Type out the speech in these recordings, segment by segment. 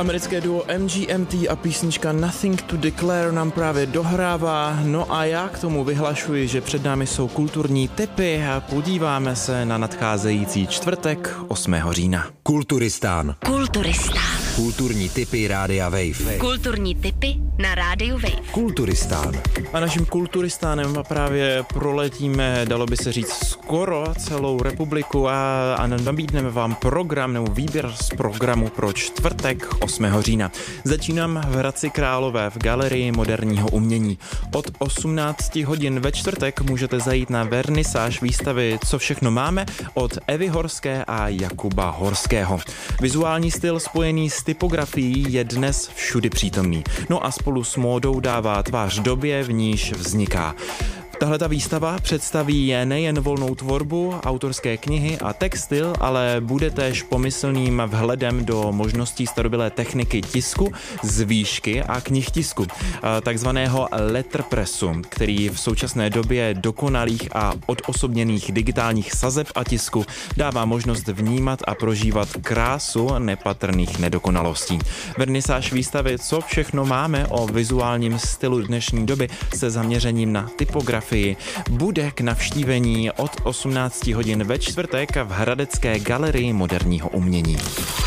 Americké duo MGMT a písnička Nothing to Declare nám právě dohrává. No a já k tomu vyhlašuji, že před námi jsou kulturní tipy a podíváme se na nadcházející čtvrtek 8. října. Kulturistán. Kulturní tipy Rádia Wave. Kulturní tipy na Rádiu Wave. Kulturistán. A naším kulturistánem právě proletíme, dalo by se říct, skoro celou republiku a nabídneme vám program nebo výběr z programu pro čtvrtek 8. října. Začínám v Hradci Králové v Galerii moderního umění. Od 18 hodin ve čtvrtek můžete zajít na vernisáž výstavy Co všechno máme od Evy Horské a Jakuba Horského. Vizuální styl spojený s typografií je dnes všudy přítomný. No a spolu s módou dává tvář době, v níž vzniká. Tahleta výstava představí nejen volnou tvorbu, autorské knihy a textil, ale bude též pomyslným vhledem do možností starobylé techniky tisku z výšky a knihtisku, takzvaného letterpressu, který v současné době dokonalých a odosobněných digitálních sazeb a tisku dává možnost vnímat a prožívat krásu nepatrných nedokonalostí. Vernisáž výstavy Co všechno máme o vizuálním stylu dnešní doby se zaměřením na typografii bude k navštívení od 18 hodin ve čtvrtek v Hradecké galerii moderního umění.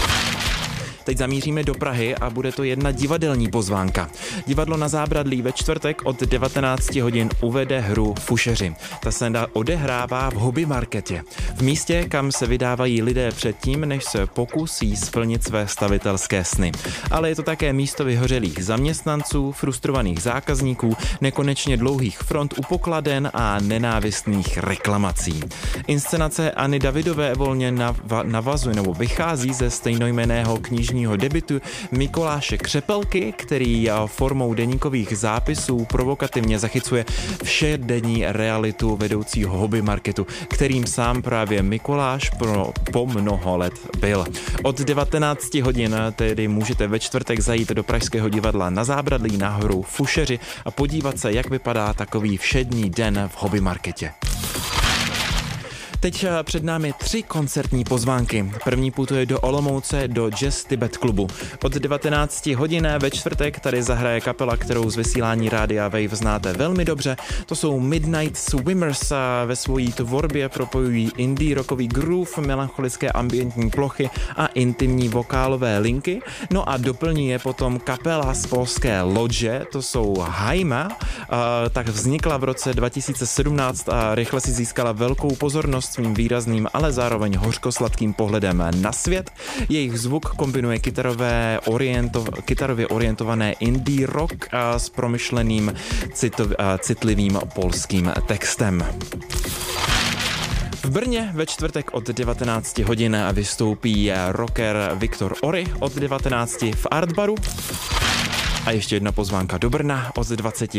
Teď zamíříme do Prahy a bude to jedna divadelní pozvánka. Divadlo Na Zábradlí ve čtvrtek od 19 hodin uvede hru Fušeři. Ta se odehrává v Hobby Marketě. V místě, kam se vydávají lidé předtím, než se pokusí splnit své stavitelské sny. Ale je to také místo vyhořelých zaměstnanců, frustrovaných zákazníků, nekonečně dlouhých front u pokladen a nenávistných reklamací. Inscenace Anny Davidové volně navazuje nebo vychází ze stejnojmenného knižního debutu Mikuláše Křepelky, který formou deníkových zápisů provokativně zachycuje všedenní realitu vedoucího hobby marketu, kterým sám právě Mikuláš po mnoho let byl. Od 19 hodin tedy můžete ve čtvrtek zajít do Pražského divadla Na Zábradlí na hru Fušeři a podívat se, jak vypadá takový všední den v hobby marketě. Teď před námi 3 koncertní pozvánky. První putuje do Olomouce do Jazz Tibet klubu. Od 19 hodin ve čtvrtek tady zahraje kapela, kterou z vysílání Rádia Wave znáte velmi dobře. To jsou Midnight Swimmers a ve svojí tvorbě propojují indie rockový groove, melancholické ambientní plochy a intimní vokálové linky. No a doplní je potom kapela z polské Lodže, to jsou Haima. Tak vznikla v roce 2017 a rychle si získala velkou pozornost svým výrazným, ale zároveň hořkosladkým pohledem na svět. Jejich zvuk kombinuje kytarově orientované indie rock s promyšleným citlivým polským textem. V Brně ve čtvrtek od 19 hodin vystoupí rocker Viktor Ory od 19 v Artbaru. A ještě jedna pozvánka do Brna od 20